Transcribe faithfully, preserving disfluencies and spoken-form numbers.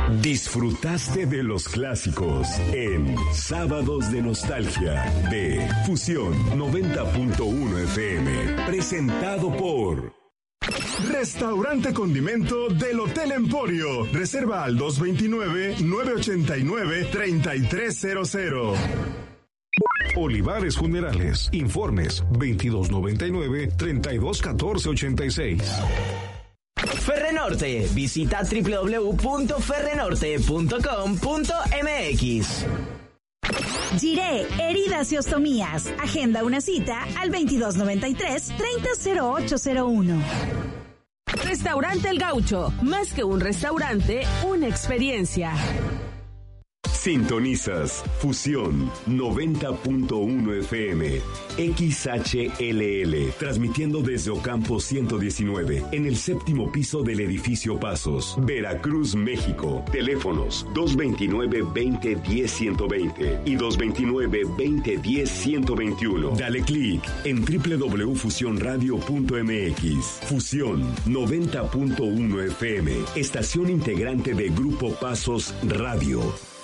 Disfrutaste de los clásicos en Sábados de Nostalgia de Fusión noventa punto uno F M, presentado por Restaurante Condimento del Hotel Emporio. Reserva al dos veintinueve, nueve ochenta y nueve, treinta y tres cero cero. Olivares Funerales. Informes veintidós noventa y nueve, treinta y dos catorce ochenta y seis. Ferrenorte. Visita doble u doble u doble u punto ferrenorte punto com punto m x. Giré, heridas y ostomías. Agenda una cita al veintidós noventa y tres, treinta cero ocho cero uno. Restaurante El Gaucho. Más que un restaurante, una experiencia. Sintonizas Fusión noventa punto uno F M, X H L L, transmitiendo desde Ocampo ciento diecinueve, en el séptimo piso del edificio Pasos, Veracruz, México. Teléfonos dos veintinueve, veinte, diez, ciento veinte y dos veintinueve, veinte, diez, ciento veintiuno. Dale clic en doble u doble u doble u punto fusión radio punto m x. Fusión noventa punto uno F M, estación integrante de Grupo Pasos Radio.